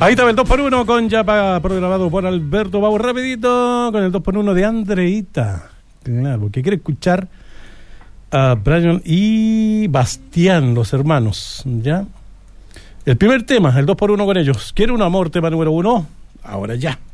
Ahí estaba el 2x1 con Yapa, programado por Alberto. Vamos rapidito con el 2x1 de Andreita. Claro, porque quiere escuchar a Brian y Bastián, los hermanos, ¿ya? El primer tema, el 2x1 con ellos. ¿Quiere un amor? Tema número 1. Ahora ya.